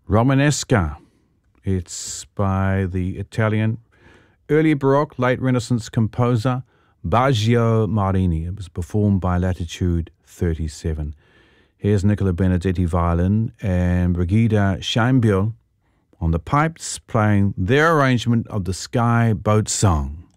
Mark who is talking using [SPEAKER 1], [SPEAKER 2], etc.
[SPEAKER 1] Romanesca. It's by the Italian early Baroque, late Renaissance composer Baggio Marini. It was performed by Latitude 37. Here's Nicola Benedetti violin and Brigida Scheinbiel on the pipes playing their arrangement of the Sky Boat Song.